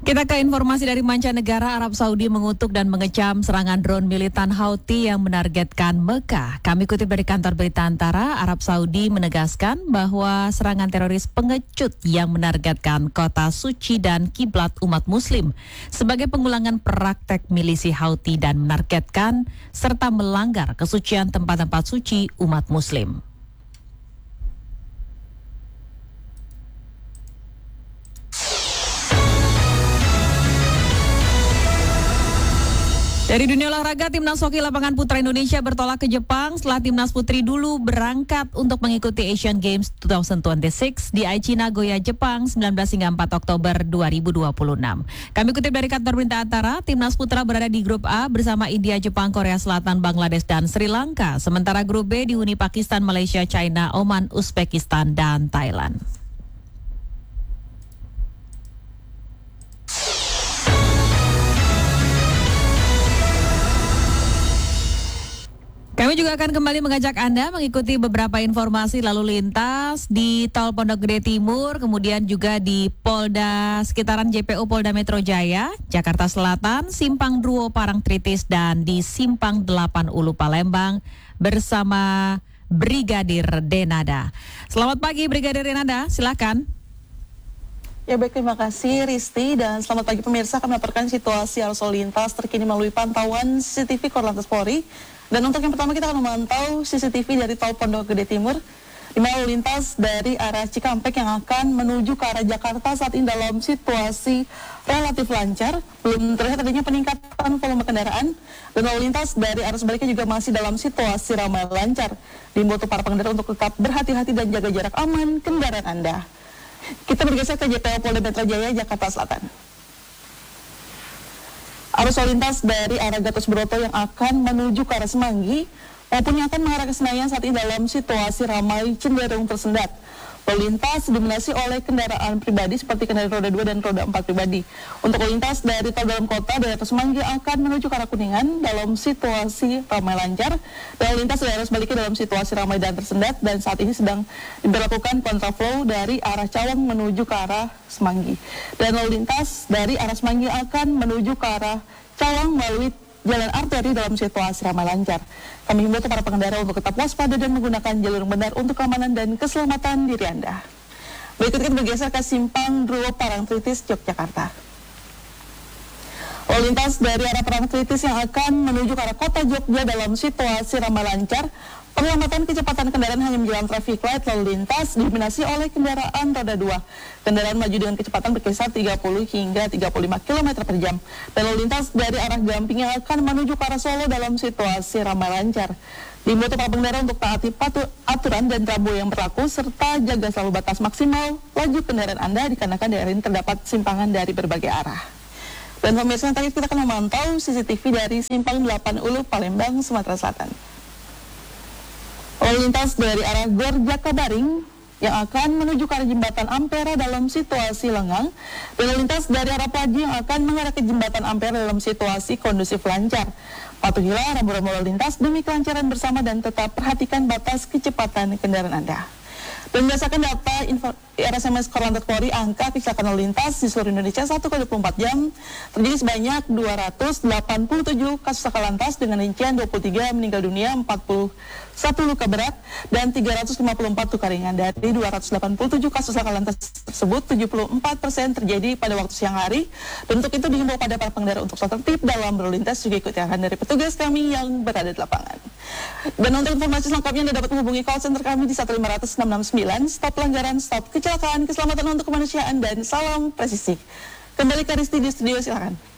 Kita ke informasi dari mancanegara. Arab Saudi mengutuk dan mengecam serangan drone militan Houthi yang menargetkan Mekah. Kami kutip dari kantor berita Antara, Arab Saudi menegaskan bahwa serangan teroris pengecut yang menargetkan kota suci dan kiblat umat muslim sebagai pengulangan praktek milisi Houthi dan menargetkan serta melanggar kesucian tempat-tempat suci umat muslim. Dari dunia olahraga, timnas hoki lapangan putra Indonesia bertolak ke Jepang setelah timnas putri dulu berangkat untuk mengikuti Asian Games 2026 di Aichi Nagoya, Jepang 19 hingga 4 Oktober 2026. Kami kutip dari kantor berita Antara, timnas putra berada di grup A bersama India, Jepang, Korea Selatan, Bangladesh, dan Sri Lanka. Sementara grup B dihuni Pakistan, Malaysia, China, Oman, Uzbekistan, dan Thailand. Kami juga akan kembali mengajak Anda mengikuti beberapa informasi lalu lintas di Tol Pondok Gede Timur, kemudian juga di Polda sekitaran JPU Polda Metro Jaya, Jakarta Selatan, Simpang Druwo Parangtritis, dan di Simpang 8 Ulu Palembang bersama Brigadir Denada. Selamat pagi Brigadir Denada, silakan. Ya baik, terima kasih Risti, dan selamat pagi pemirsa. Kami melaporkan situasi arus lalu lintas terkini melalui pantauan CCTV Korlantas Polri. Dan untuk yang pertama kita akan memantau CCTV dari Tol Pondok Gede Timur, di mana lalu lintas dari arah Cikampek yang akan menuju ke arah Jakarta saat ini dalam situasi relatif lancar. Belum terlihat adanya peningkatan volume kendaraan, dan lalu lintas dari arah sebaliknya juga masih dalam situasi ramai lancar. Diimbau para pengendara untuk tetap berhati-hati dan jaga jarak aman kendaraan Anda. Kita bergeser ke JPU Polda Metro Jaya, Jakarta Selatan. Arus lalu lintas dari arah Gatot Subroto yang akan menuju ke arah Semanggi maupun yang akan mengarah ke Senayan saat ini dalam situasi ramai cenderung tersendat. Lalu lintas didominasi oleh kendaraan pribadi seperti kendaraan roda 2 dan roda 4 pribadi. Untuk lalu lintas dari tol dalam kota dari atas Semanggi akan menuju ke arah Kuningan dalam situasi ramai lancar. Dan lalu lintas dari arah sebaliknya dalam situasi ramai dan tersendat, dan saat ini sedang diberlakukan kontraflow dari arah Cawang menuju ke arah Semanggi. Dan lalu lintas dari arah Semanggi akan menuju ke arah Cawang melalui jalan arteri dalam situasi ramai lancar. Kami himbau para pengendara untuk tetap waspada dan menggunakan jalur yang benar untuk keamanan dan keselamatan diri Anda. Berikut kita bergeser ke Simpang Druwo Parangtritis, Yogyakarta. Lalu lintas dari arah Parangtritis yang akan menuju ke arah kota Jogja dalam situasi ramai lancar. Penyelamatan kecepatan kendaraan hanya menjalankan traffic light. Lalu lintas didominasi oleh kendaraan roda 2. Kendaraan maju dengan kecepatan berkisar 30 hingga 35 km per jam. Dan lalu lintas dari arah Gamping yang akan menuju ke arah Solo dalam situasi ramai lancar. Diimbau para pengendara untuk taati aturan dan rambu yang berlaku serta jaga selalu batas maksimal laju kendaraan Anda dikarenakan daerah ini terdapat simpangan dari berbagai arah. Dan pemirsa, tadi kita akan memantau CCTV dari Simpang 8 Ulu Palembang, Sumatera Selatan. Lalu lintas dari arah Gor Jakabaring yang akan menuju ke arah Jembatan Ampera dalam situasi lengang, dan lalu lintas dari arah Pagi yang akan mengarah ke Jembatan Ampera dalam situasi kondusif lancar. Patuhilah rambu-rambu lalu lintas demi kelancaran bersama dan tetap perhatikan batas kecepatan kendaraan Anda. Dan berdasarkan data RSMS Korlantas Polri, angka kecelakaan lalu lintas di seluruh Indonesia 1x24 jam terjadi sebanyak 287 kasus laka lantas dengan rincian 23 meninggal dunia, 41 luka berat, dan 354 luka ringan. Dari 287 kasus laka lantas tersebut, 74% terjadi pada waktu siang hari. Dan untuk itu dihimbau pada para pengendara untuk selalu tertib dalam berlalu lintas, juga ikuti arahan dari petugas kami yang berada di lapangan. Dan untuk informasi selengkapnya Anda dapat menghubungi call center kami di 1500669. Stop pelanggaran, stop kecelakaan, keselamatan untuk kemanusiaan, dan salam presisi. Kembali ke Risti di studio, silakan.